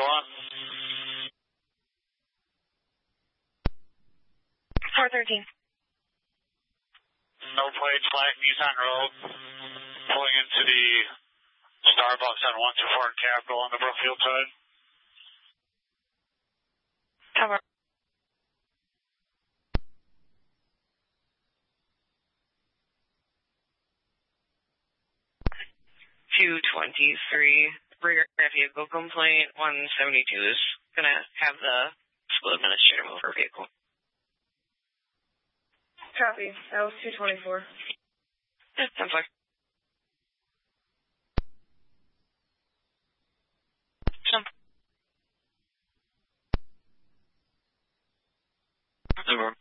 on? 413. No plates, flat Nissan Road. Pulling into the Starbucks on 124 Capitol on the Brookfield side. Cover. 223. Regarding vehicle complaint, 172 is going to have the school administrator move her vehicle. Copy. That was 224. Yeah, 10-4. Jump. Over.